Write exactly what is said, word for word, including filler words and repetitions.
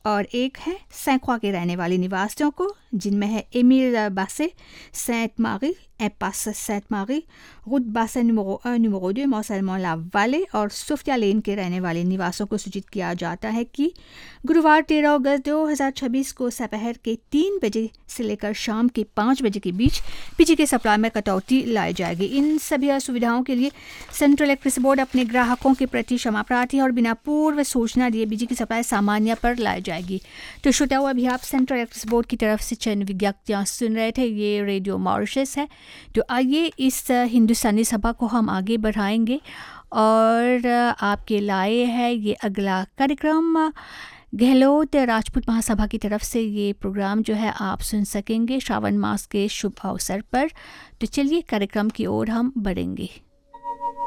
और एक है सैंक्वा के रहने वाले निवासियों को, जिनमें है एमिल बासे, सेंट मारी, एपास सेंट मारी, रूट बासे नंबर एक, नंबर दो, मौसलमों ला वाले और सोफिया लेन के रहने वाले निवासियों को सूचित किया जाता है कि गुरुवार तेरह अगस्त दो हज़ार छब्बीस को दोपहर के तीन बजे से लेकर शाम के पाँच बजे के बीच बिजली के सप्लाई में कटौती लाई जाएगी। इन सभी असुविधाओं के लिए सेंट्रल इलेक्ट्रिसिटी बोर्ड अपने ग्राहकों के प्रति क्षमा प्रार्थी है और बिना पूर्व सूचना दिए बिजली की सप्लाई सामान्य पर लाई जाएगी। तो श्रोताओ, अभी आप सेंट्रल इलेक्ट्रिसिटी बोर्ड की तरफ से चयन विज्ञप्तियाँ सुन रहे थे। ये रेडियो मॉरिशस है। तो आइए इस हिंदुस्तानी सभा को हम आगे बढ़ाएंगे और आपके लाए है ये अगला कार्यक्रम। गहलोत राजपूत महासभा की तरफ से ये प्रोग्राम जो है आप सुन सकेंगे श्रावण मास के शुभ अवसर पर। तो चलिए कार्यक्रम की ओर हम बढ़ेंगे।